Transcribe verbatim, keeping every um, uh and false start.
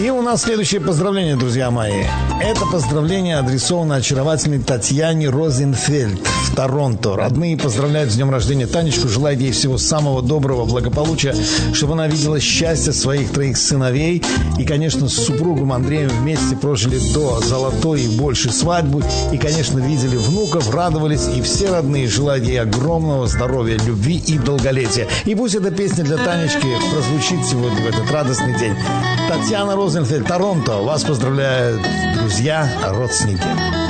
И у нас следующее поздравление, друзья мои. Это поздравление адресовано очаровательной Татьяне Розенфельд в Торонто. Родные поздравляют с днем рождения Танечку, желают ей всего самого доброго, благополучия, чтобы она видела счастье своих троих сыновей. И, конечно, с супругом Андреем вместе прожили до золотой и больше свадьбы. И, конечно, видели внуков, радовались. И все родные желают ей огромного здоровья, любви и долголетия. И пусть эта песня для Танечки прозвучит сегодня в этот радостный день. Татьяна Розенфельд, Торонто. Вас поздравляют друзья, родственники.